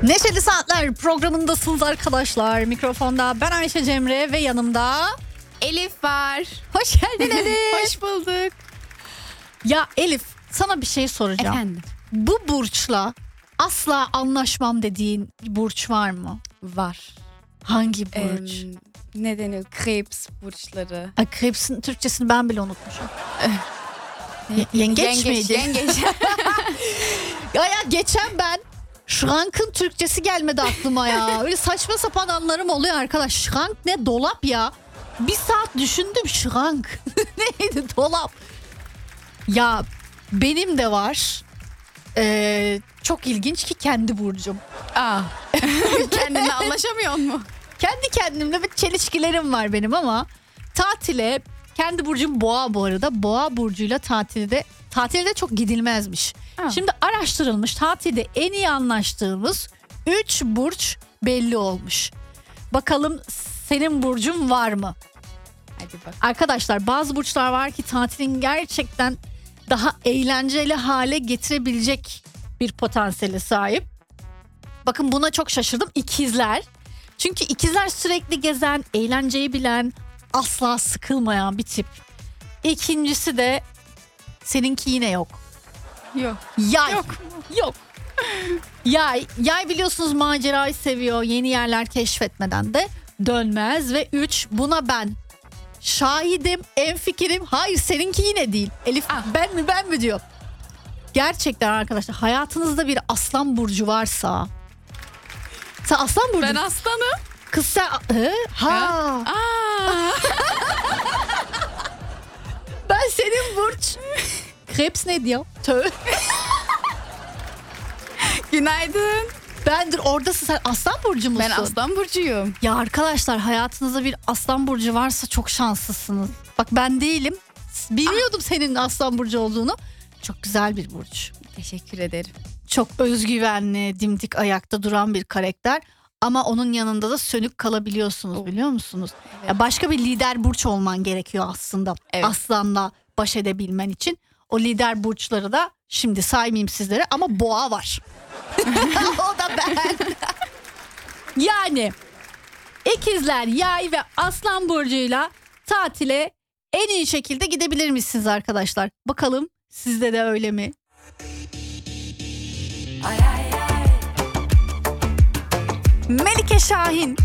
Neşeli Saatler programındasınız arkadaşlar. Mikrofonda ben Ayşe Cemre ve yanımda Elif var. Hoş geldin Elif. Hoş bulduk. Ya Elif, sana bir şey soracağım. Efendim? Bu burçla asla anlaşmam dediğin bir burç var mı? Var. Hangi burç? Ne deniyor? Krebs burçları. Ay, Krebs'in Türkçesini ben bile unutmuşum. Yengeç miydi? Yengeç. Ya geçen ben Schrank'ın Türkçesi gelmedi aklıma ya. Öyle saçma sapan anlarım oluyor arkadaş. Schrank ne? Dolap ya. Bir saat düşündüm, Schrank. Neydi dolap? Ya benim de var. Çok ilginç ki kendi burcum. Aa. Kendinle anlaşamıyor mu? Kendi kendimle bir çelişkilerim var benim ama tatile, kendi burcum Boğa bu arada. Boğa burcuyla tatilde çok gidilmezmiş. Aa. Şimdi araştırılmış, tatilde en iyi anlaştığımız 3 burç belli olmuş. Bakalım senin burcun var mı? Hadi bak. Arkadaşlar, bazı burçlar var ki tatilin gerçekten daha eğlenceli hale getirebilecek bir potansiyele sahip. Bakın, buna çok şaşırdım. İkizler. Çünkü ikizler sürekli gezen, eğlenceyi bilen, asla sıkılmayan bir tip. İkincisi de seninki yine yok. Yok. Yay. Yok. Yok. Yay biliyorsunuz macerayı seviyor. Yeni yerler keşfetmeden de dönmez. Ve 3, buna ben şahidim, enfikirim. Hayır, seninki yine değil. Elif ben mi diyor. Gerçekten arkadaşlar, hayatınızda bir aslan burcu varsa. Sen aslan burcu. Ben aslanım. Kız sen Aa. Ben senin burç. Krebs ne diyor? Günaydın. Bendir, oradasın sen, aslan burcu musun? Ben aslan burcuyum. Ya arkadaşlar, hayatınızda bir aslan burcu varsa çok şanslısınız. Bak, ben değilim. Biliyordum senin aslan burcu olduğunu. Çok güzel bir burç. Teşekkür ederim. Çok özgüvenli, dimdik ayakta duran bir karakter. Ama onun yanında da sönük kalabiliyorsunuz, biliyor musunuz? Evet. Ya başka bir lider burç olman gerekiyor aslında. Evet. Aslanla baş edebilmen için. O lider burçları da şimdi saymayayım sizlere ama boğa var. O da ben. Yani ikizler, yay ve aslan burcuyla tatile en iyi şekilde gidebilir misiniz arkadaşlar? Bakalım sizde de öyle mi? Melike Şahin